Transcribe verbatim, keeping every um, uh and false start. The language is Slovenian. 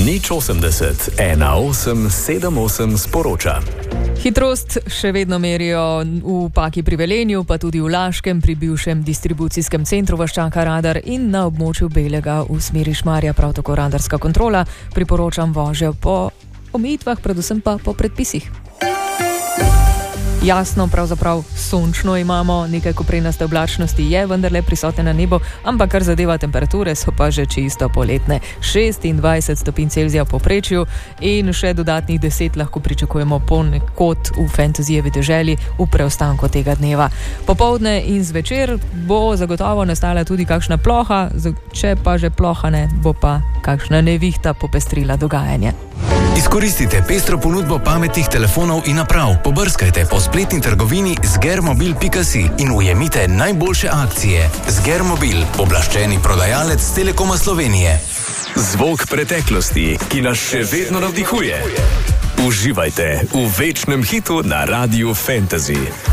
Nič osemdeset, ena osem sedem osem sporoča. Hitrost še vedno merijo v Paki pri Velenju, pa tudi v Laškem pri bivšem distribucijskem centru vas čaka radar in na območju Belega v smeri Šmarja prav tako radarska kontrola. Priporočam vožnjo po omejitvah, predvsem pa po predpisih. Jasno, pravzaprav sončno imamo, nekaj koprenaste oblačnosti je vendarle prisotne na nebu, ampak kar zadeva temperature, so pa že čisto poletne. šestindvajset stopinj Celzija v povprečju in še dodatnih deset lahko pričakujemo ponekod v Fantasyjevi deželi v preostanku tega dneva. Popoldne in zvečer bo zagotovo nastala tudi kakšna ploha, če pa že ploha ne, bo pa kakšna nevihta popestrila dogajanje. Izkoristite pestro ponudbo pametnih telefonov in naprav. Pobrskajte po spletni trgovini zgermobil pika si in ujemite najboljše akcije. Zgermobil, pooblaščeni prodajalec Telekoma Slovenije. Zvok preteklosti, ki nas še vedno navdihuje. Uživajte v večnem hitu na Radiu Fantasy.